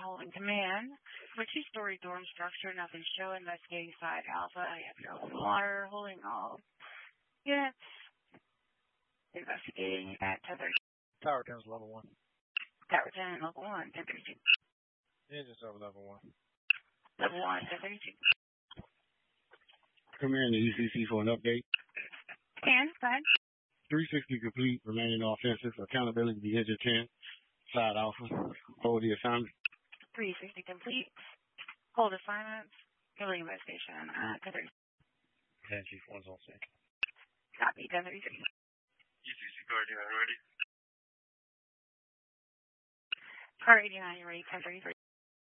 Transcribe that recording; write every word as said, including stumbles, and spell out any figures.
holding command. For two-story dorm structure, nothing show. Investigating side Alpha. I have your open water. Holding all units. Investigating at ten thirty. Tower ten is level one. Tower ten, level one, ten thirty-two. Engines over level one. Level one, ten thirty-two. Come here in the E C C for an update. And, go ahead. three sixty complete, remaining offensive. Accountability to Engine ten. Side Alpha. Hold the assignment. three sixty complete. Hold assignments. Building investigation at ten thirty. ten Chief one's on sync. Copy, ten thirty-three. E C C Car eighty-nine ready? Car eighty-nine, ready, ten thirty-three.